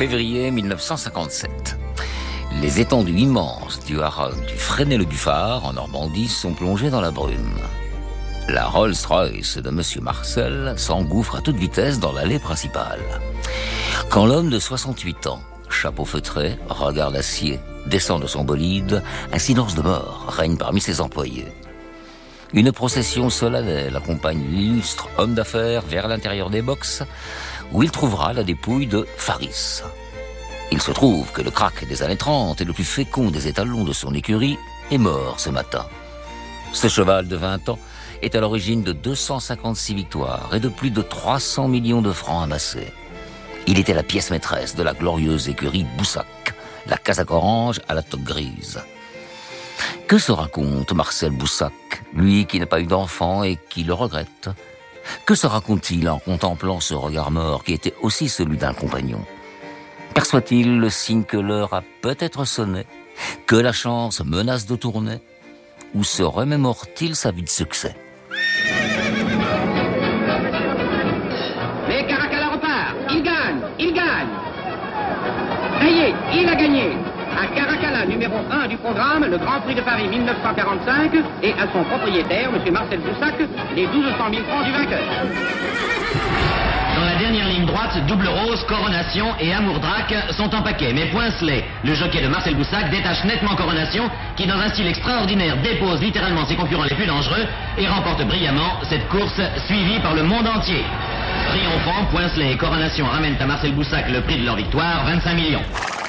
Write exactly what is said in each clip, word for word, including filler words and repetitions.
février mille neuf cent cinquante-sept. Les étendues immenses du haras du Fresnay-le-Bufard, en Normandie, sont plongées dans la brume. La Rolls-Royce de Monsieur Marcel s'engouffre à toute vitesse dans l'allée principale. Quand l'homme de soixante-huit ans, chapeau feutré, regard d'acier, descend de son bolide, un silence de mort règne parmi ses employés. Une procession solennelle accompagne l'illustre homme d'affaires vers l'intérieur des boxes, où il trouvera la dépouille de Faris. Il se trouve que le crack des années trente et le plus fécond des étalons de son écurie est mort ce matin. Ce cheval de vingt ans est à l'origine de deux cent cinquante-six victoires et de plus de trois cents millions de francs amassés. Il était la pièce maîtresse de la glorieuse écurie Boussac, la casaque orange à la toque grise. Que se raconte Marcel Boussac, lui qui n'a pas eu d'enfant et qui le regrette? Que se raconte-t-il en contemplant ce regard mort qui était aussi celui d'un compagnon? Perçoit-il le signe que l'heure a peut-être sonné, que la chance menace de tourner? Ou se remémore-t-il sa vie de succès? Mais Caracalla repart, il gagne, il gagne. Ça y est, il a gagné. À Caracalla, numéro un du programme, le Grand Prix de Paris mille neuf cent quarante-cinq, et à son propriétaire, M. Marcel Boussac, les douze cent mille francs du vainqueur. Dans la dernière ligne droite, Double Rose, Coronation et Amour Drac sont en paquet. Mais Poincelet, le jockey de Marcel Boussac, détache nettement Coronation, qui dans un style extraordinaire dépose littéralement ses concurrents les plus dangereux et remporte brillamment cette course suivie par le monde entier. Triomphant, Poincelet et Coronation ramènent à Marcel Boussac le prix de leur victoire, vingt-cinq millions.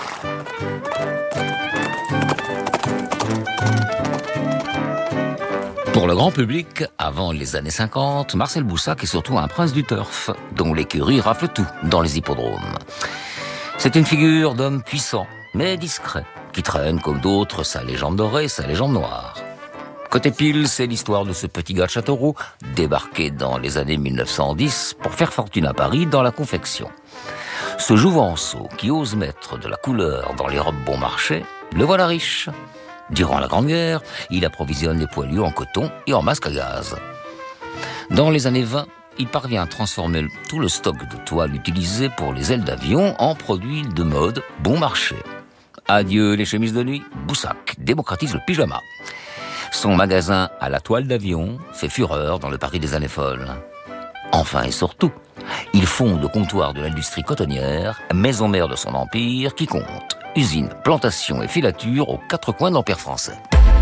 Pour le grand public, avant les années cinquante, Marcel Boussac est surtout un prince du turf, dont l'écurie rafle tout dans les hippodromes. C'est une figure d'homme puissant, mais discret, qui traîne comme d'autres sa légende dorée, sa légende noire. Côté pile, c'est l'histoire de ce petit gars de Châteauroux, débarqué dans les années mille neuf cent dix pour faire fortune à Paris dans la confection. Ce jouvenceau qui ose mettre de la couleur dans les robes bon marché, le voilà riche. Durant la Grande Guerre, il approvisionne les poilus en coton et en masque à gaz. Dans les années vingt, il parvient à transformer tout le stock de toile utilisé pour les ailes d'avion en produits de mode bon marché. Adieu les chemises de nuit, Boussac démocratise le pyjama. Son magasin à la toile d'avion fait fureur dans le Paris des années folles. Enfin et surtout, il fonde le comptoir de l'industrie cotonnière, maison mère de son empire, qui compte usines, plantations et filatures aux quatre coins de l'Empire français.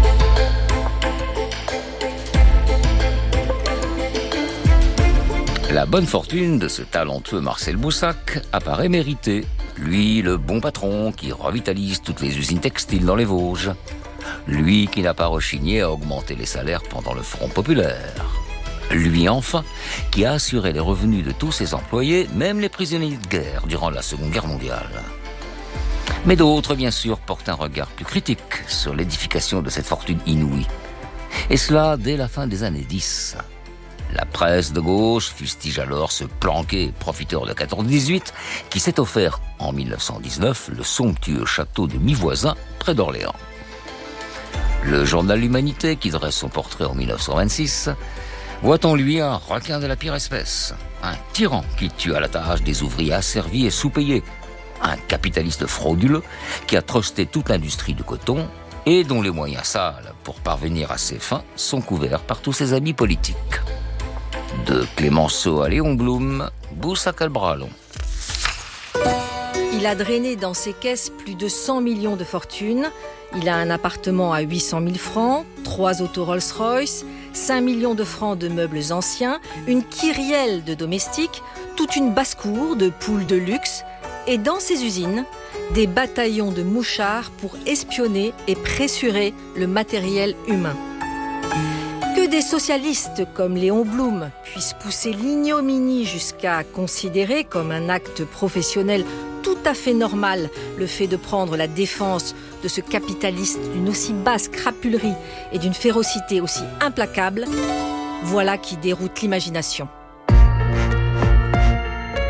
La bonne fortune de ce talentueux Marcel Boussac apparaît méritée. Lui, le bon patron qui revitalise toutes les usines textiles dans les Vosges. Lui qui n'a pas rechigné à augmenter les salaires pendant le Front populaire. Lui, enfin, qui a assuré les revenus de tous ses employés, même les prisonniers de guerre, durant la Seconde Guerre mondiale. Mais d'autres, bien sûr, portent un regard plus critique sur l'édification de cette fortune inouïe. Et cela dès la fin des années dix. La presse de gauche fustige alors ce planqué profiteur de quatorze dix-huit qui s'est offert en mille neuf cent dix-neuf le somptueux château de Mi-Voisin près d'Orléans. Le journal L'Humanité, qui dresse son portrait en mille neuf cent vingt-six, voit en lui un requin de la pire espèce, un tyran qui tue à la tâche des ouvriers asservis et sous-payés, un capitaliste frauduleux qui a trusté toute l'industrie du coton et dont les moyens sales pour parvenir à ses fins sont couverts par tous ses amis politiques. De Clémenceau à Léon Blum, Boussac à le bras long. Il a drainé dans ses caisses plus de cent millions de fortune. Il a un appartement à huit cent mille francs, trois autos Rolls-Royce, cinq millions de francs de meubles anciens, une kyrielle de domestiques, toute une basse-cour de poules de luxe, et dans ses usines, des bataillons de mouchards pour espionner et pressurer le matériel humain. Que des socialistes comme Léon Blum puissent pousser l'ignominie jusqu'à considérer comme un acte professionnel tout à fait normal le fait de prendre la défense de ce capitaliste d'une aussi basse crapulerie et d'une férocité aussi implacable, voilà qui déroute l'imagination.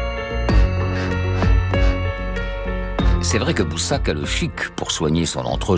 C'est vrai que Boussac a le chic pour soigner son entre